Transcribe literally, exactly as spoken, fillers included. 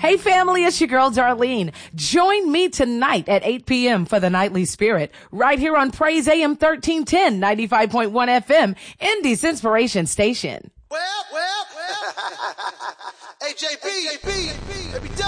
Hey family, it's your girl Darlene. Join me tonight at eight p.m. for the Nightly Spirit right here on Praise A M thirteen ten, ninety-five point one F M, Indie's Inspiration Station. Well, well, well. A J B, A J B,